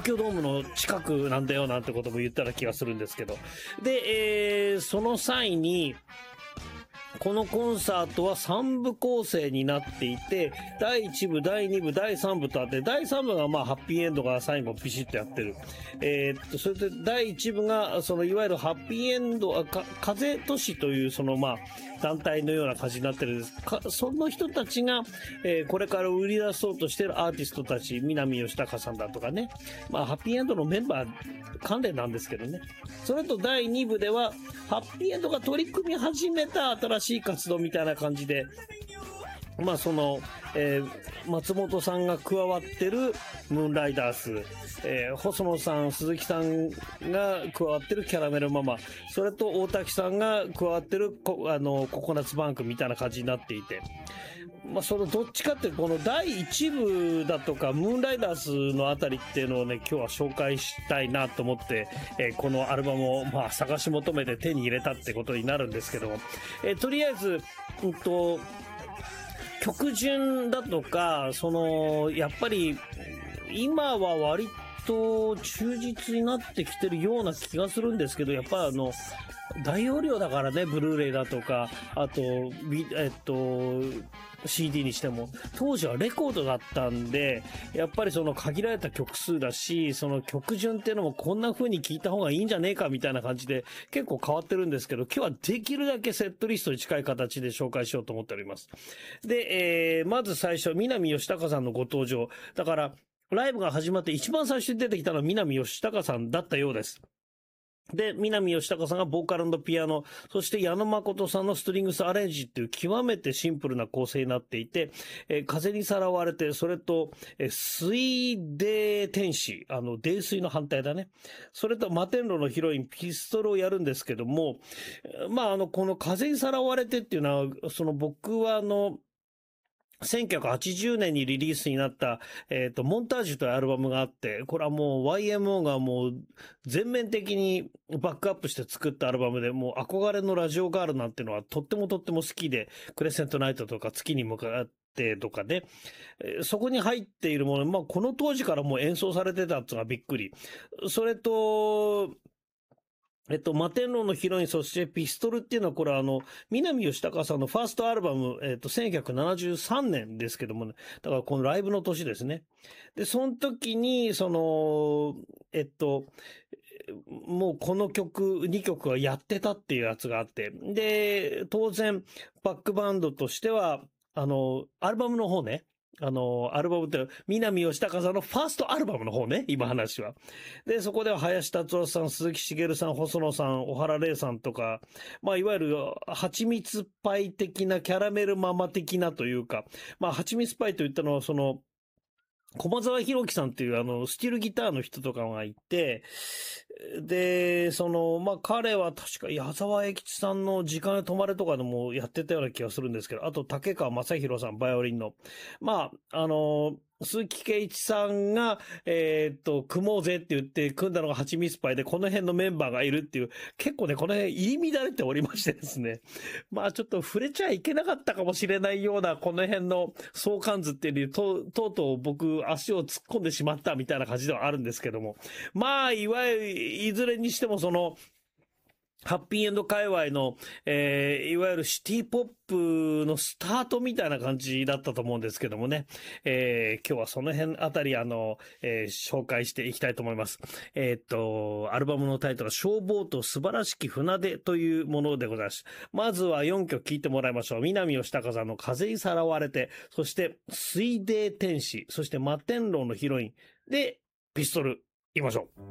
京ドームの近くなんだよなんてことも言ったような気がするんですけど。で、その際に、このコンサートは3部構成になっていて、第1部、第2部、第3部とあって、第3部がハッピーエンドが最後ピシッとやってる。それで第1部が、いわゆるハッピーエンド、風都市という団体のような感じになってるんです。その人たちが、これから売り出そうとしているアーティストたち、南吉高さんだとかね。ハッピーエンドのメンバー関連なんですけどね。それと第2部では、ハッピーエンドが取り組み始めた新しい活動みたいな感じで、松本さんが加わってるムーンライダース、細野さん、鈴木さんが加わってるキャラメルママ、それと大滝さんが加わってるココナッツバンクみたいな感じになっていて、そのどっちかってこの第1部だとかムーンライダースのあたりっていうのをね、今日は紹介したいなと思って、このアルバムを探し求めて手に入れたってことになるんですけども、とりあえず、曲順だとか、やっぱり今は割と忠実になってきてるような気がするんですけど、やっぱ大容量だからね、ブルーレイだとか、あと、CD にしても、当時はレコードだったんで、やっぱり限られた曲数だし、その曲順っていうのもこんな風に聴いた方がいいんじゃねえかみたいな感じで結構変わってるんですけど、今日はできるだけセットリストに近い形で紹介しようと思っております。で、まず最初、南吉高さんのご登場。だから、ライブが始まって一番最初に出てきたのは南吉高さんだったようです。で、南吉高さんがボーカル&ピアノ、そして矢野誠さんのストリングスアレンジっていう極めてシンプルな構成になっていて、風にさらわれて、それと、水泥天使、泥水の反対だね。それと摩天楼のヒロイン、ピストルをやるんですけども、この風にさらわれてっていうのは、僕は1980年にリリースになった、モンタージュというアルバムがあって、これはもう YMO がもう全面的にバックアップして作ったアルバムで、もう憧れのラジオガールなんてのはとっても好きで、クレセントナイトとか月に向かってとかね、そこに入っているもの、この当時からもう演奏されてたっていうのがびっくり。それと、摩天楼のヒロイン、そしてピストルっていうのは、これ南吉高さんのファーストアルバム、1973年ですけどもね、だからこのライブの年ですね。で、その時に、もうこの曲、2曲はやってたっていうやつがあって、で、当然、バックバンドとしては、アルバムの方ね、アルバムって、南吉高さんのファーストアルバムの方ね、今話は。で、そこでは林達夫さん、鈴木茂さん、細野さん、小原玲さんとか、いわゆる、蜂蜜パイ的な、キャラメルママ的なというか、蜂蜜パイといったのは、駒沢弘樹さんっていうスティールギターの人とかがいて、で、彼は確か矢沢永吉さんの時間へ止まれとかでもやってたような気がするんですけど、あと竹川正宏さん、バイオリンの。鈴木圭一さんが、組もうぜって言って組んだのが蜂蜜パイで、この辺のメンバーがいるっていう、結構ね、この辺入り乱れておりましてですね。ちょっと触れちゃいけなかったかもしれないような、この辺の相関図っていうとうとう僕、足を突っ込んでしまったみたいな感じではあるんですけども。いわゆる、いずれにしてもハッピーエンド界隈の、いわゆるシティポップのスタートみたいな感じだったと思うんですけどもね。今日はその辺あたり紹介していきたいと思います。アルバムのタイトルは消防と素晴らしき船出というものでございます。まずは4曲聴いてもらいましょう。南吉高さんの風にさらわれて、そして水泥天使、そして摩天楼のヒロインでピストル、いきましょう。